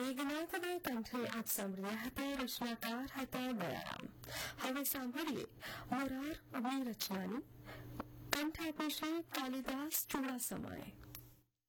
મેઘનાથના કંઠે આપ સાંભળ્યા હતા. રચનાકાર હતા દયારામ. હવે સાંભળીએ મોરાર ની રચનાની. કંઠ આપે છે કાલિદાસ ચુડાસમાએ.